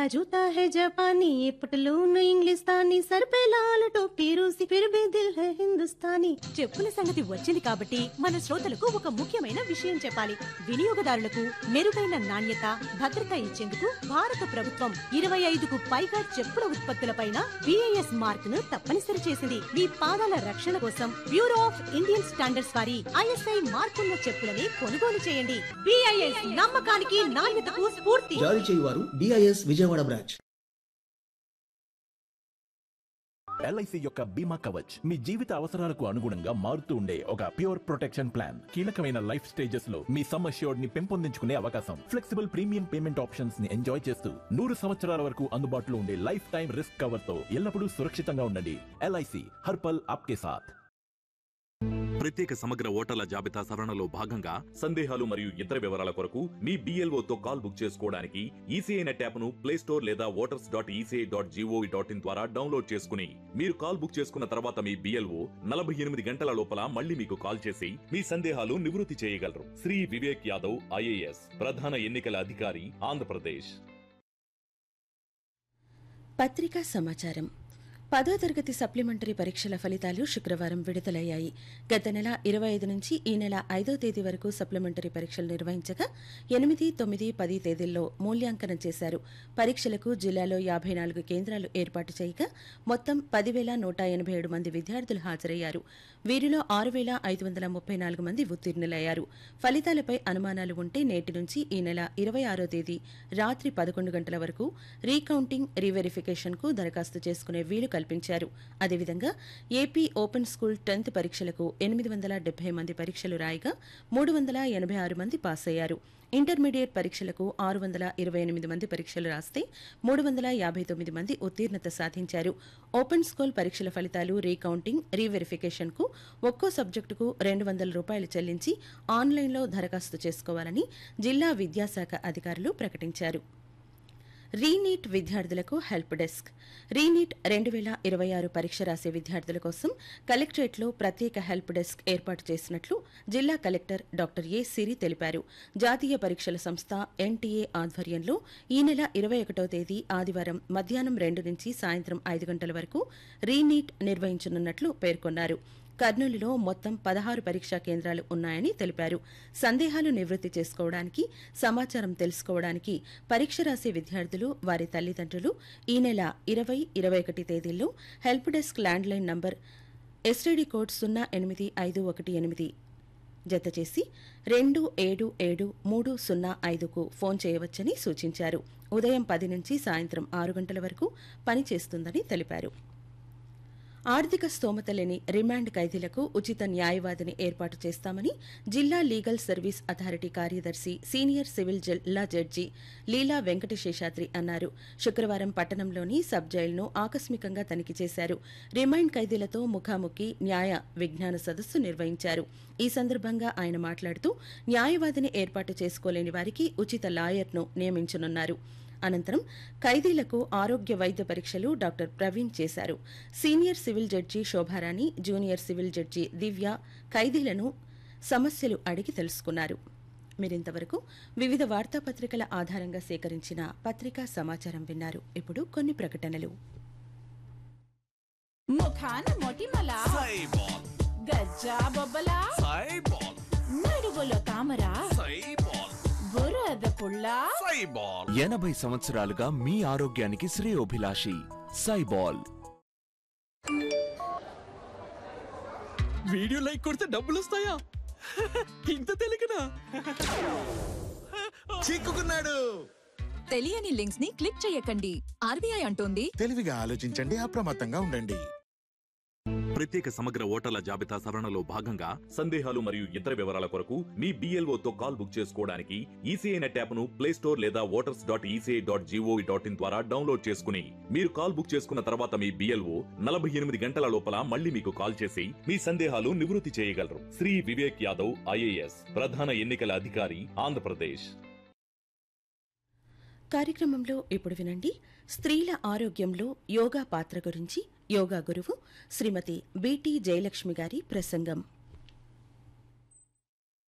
मेरा जूता है जापानी, ये पटलून इंग्लिस्तानी, सर पे लाल टोपी रूसी, फिर भी दिल है हिंदुस्तानी. చెప్పుల సంగతి వచ్చింది కాబట్టి మన శ్రోతలకు ఒక ముఖ్యమైన విషయం చెప్పాలి. వినియోగదారులకు మెరుగైన నాణ్యత, భద్రత ఇచ్చేందుకు భారత ప్రభుత్వం 25కు పైగా చెప్పుల ఉత్పత్తులపైన BIS మార్క్ ను తప్పనిసరి చేసింది. మీ పాదాల రక్షణ కోసం బ్యూరో ఆఫ్ ఇండియన్ స్టాండర్డ్స్ వారి ISI మార్కున్న చెప్పులని కొనుగోలు చేయండి. BIS నమ్మకానికి నాణ్యతకు స్ఫూర్తి. జారీ చేయువారు BIS విజయవాడ బ్రాంచ్. LIC యొక్క బీమా కవచ్ మీ జీవిత అవసరాలకు అనుగుణంగా మారుతూ ఉండే ఒక ప్యూర్ ప్రొటెక్షన్ ప్లాన్. కీలకమైన లైఫ్ స్టేజెస్ లో మీ సమ్ అష్యూర్డ్ ని పెంపొందించుకునే అవకాశం, ఫ్లెక్సిబుల్ ప్రీమియం పేమెంట్ ఆప్షన్స్ ని ఎంజాయ్ చేస్తూ 100 సంవత్సరాల వరకు అందుబాటులో ఉండే లైఫ్ టైం రిస్క్ కవర్ తో ఎల్లప్పుడూ సురక్షితంగా ఉండండి. LIC హర్ పల్ ఆప్కే సాథ్. ప్రత్యేక సమగ్ర ఓటర్ల జాబితా సవరణలో భాగంగా సందేహాలు మరియు ఇతర వివరాల కొరకు మీ BLOతో కాల్ బుక్ చేసుకోవడానికి ఈసీఐ నెట్ యాప్ను ప్లే స్టోర్ లేదా voters.eci.gov.in ద్వారా డౌన్లోడ్ చేసుకుని మీరు కాల్ బుక్ చేసుకున్న తర్వాత మీ BLO 48 గంటల లోపల మళ్ళీ మీకు కాల్ చేసి మీ సందేహాలు నివృత్తి చేయగలరు. శ్రీ వివేక్ యాదవ్ IAS ప్రధాన ఎన్నికల అధికారి, ఆంధ్రప్రదేశ్. పత్రికా సమాచారం. 10వ తరగతి సప్లిమెంటరీ పరీక్షల ఫలితాలు శుక్రవారం విడుదలయ్యాయి. గత నెల 25 నుంచి ఈ నెల 5వ తేదీ వరకు సప్లిమెంటరీ పరీక్షలు నిర్వహించగా 8, 9, 10 తేదీల్లో మూల్యాంకనం చేశారు. పరీక్షలకు జిల్లాలో 54 కేంద్రాలు ఏర్పాటు చేయగా మొత్తం 10,187 మంది విద్యార్థులు హాజరయ్యారు. వీరిలో 6,534 మంది ఉత్తీర్ణులయ్యారు. ఫలితాలపై అనుమానాలు ఉంటే నేటి నుంచి ఈ నెల 26వ తేదీ రాత్రి 11 గంటల వరకు రీకౌంటింగ్, రీవెరిఫికేషన్ కు దరఖాస్తు చేసుకునే వీలు కల్పించారు. అదేవిధంగా ఏపీ ఓపెన్ స్కూల్ 10th పరీక్షలకు 870 మంది పరీక్షలు రాయగా 386 మంది పాస్ అయ్యారు. ఇంటర్మీడియట్ పరీక్షలకు 628 మంది పరీక్షలు రాస్తే 359 మంది ఉత్తీర్ణత సాధించారు. ఓపెన్ స్కూల్ పరీక్షల ఫలితాలు రీకౌంటింగ్, రీవెరిఫికేషన్ కు ఒక్కో సబ్జెక్టుకు ₹200 చెల్లించి ఆన్లైన్లో దరఖాస్తు చేసుకోవాలని జిల్లా విద్యాశాఖ అధికారులు ప్రకటించారు. రీనీట్ విద్యార్థులకు హెల్ప్ డెస్క్. రీనీట్ 2026 పరీక్ష రాసే విద్యార్థుల కోసం కలెక్టరేట్లో ప్రత్యేక హెల్ప్ డెస్క్ ఏర్పాటు చేసినట్లు జిల్లా కలెక్టర్ డాక్టర్ ఏ సిరి తెలిపారు. జాతీయ పరీక్షల సంస్థ NTA ఆధ్వర్యంలో ఈ నెల 21వ తేదీ ఆదివారం మధ్యాహ్నం 2 నుంచి సాయంత్రం 5 గంటల వరకు రీనీట్ నిర్వహించనున్నట్లు పేర్కొన్నారు. కర్నూలులో మొత్తం 16 పరీక్షా కేంద్రాలు ఉన్నాయని తెలిపారు. సందేహాలు నివృత్తి చేసుకోవడానికి, సమాచారం తెలుసుకోవడానికి పరీక్ష రాసే విద్యార్థులు, వారి తల్లిదండ్రులు ఈ నెల 20, 21 తేదీల్లో help desk landline number STD code 08518 జతచేసి 277305కు phone చేయవచ్చని సూచించారు. ఉదయం 10 నుంచి సాయంత్రం 6 గంటల వరకు పనిచేస్తుందని తెలిపారు. ఆర్థిక స్తోమత లేని రిమాండ్ ఖైదీలకు ఉచిత న్యాయవాదిని ఏర్పాటు చేస్తామని జిల్లా లీగల్ సర్వీస్ అథారిటీ కార్యదర్శి, సీనియర్ సివిల్ జిల్లా జడ్జి లీలా వెంకటశేషాద్రి అన్నారు. శుక్రవారం పట్టణంలోని సబ్ జైలును ఆకస్మికంగా తనిఖీ చేశారు. రిమాండ్ ఖైదీలతో ముఖాముఖి న్యాయ విజ్ఞాన సదస్సు నిర్వహించారు. ఈ సందర్భంగా ఆయన మాట్లాడుతూ న్యాయవాదిని ఏర్పాటు చేసుకోలేని వారికి ఉచిత లాయర్ను నియమించనున్నారు. అనంతరం ఖైదీలకు ఆరోగ్య వైద్య పరీక్షలు డాక్టర్ ప్రవీణ్ చేశారు. Senior civil judge Shobharani, junior civil judge దివ్య ఖైదీలను సమస్యలు అడిగి తెలుసుకున్నారు. మీరింతవరకు వివిధ వార్తాపత్రికల ఆధారంగా సేకరించిన పత్రికా సమాచారం విన్నారు. ఇప్పుడు కొన్ని ప్రకటనలు. ముఖాన మొటిమల, గజ్జా బొబ్బల, నడుగులో తామర, బురద పుల్ల, 80 సంవత్సరాలుగా మీ ఆరోగ్యానికి శ్రేయోభిలాషి సైబాల్. వీడియో లైక్ కొడితే డబ్బులు వస్తాయా? ఇంత తెలియకనా? చిక్కుకున్నాడు. తెలియని లింక్స్ ని క్లిక్ చేయకండి. RBI అంటోంది, తెలివిగా ఆలోచించండి, అప్రమత్తంగా ఉండండి. ప్రత్యేక సమగ్ర ఓటర్ల జాబితా సవరణలో భాగంగా సందేహాలు మరియు ఇతర వివరాల కొరకు మీ BLOతో కాల్ బుక్ చేసుకోవడానికి ఈసీఐ నెట్ యాప్ను ప్లే స్టోర్ లేదా voters.eci.gov.in ద్వారా డౌన్లోడ్ చేసుకుని మీరు కాల్ బుక్ చేసుకున్న తర్వాత మీ BLO 48 గంటల లోపల మళ్ళీ మీకు కాల్ చేసి మీ సందేహాలు నివృత్తి చేయగలరు. శ్రీ వివేక్ యాదవ్ IAS ప్రధాన ఎన్నికల అధికారి, ఆంధ్రప్రదేశ్. కార్యక్రమంలో ఇప్పుడు వినండి. స్త్రీల ఆరోగ్యంలో యోగా పాత్ర గురించి యోగా గురువు శ్రీమతి BT జయలక్ష్మి గారి ప్రసంగం.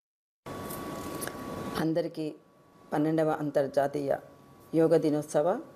అందరికీ 12వ అంతర్జాతీయ యోగా దినోత్సవ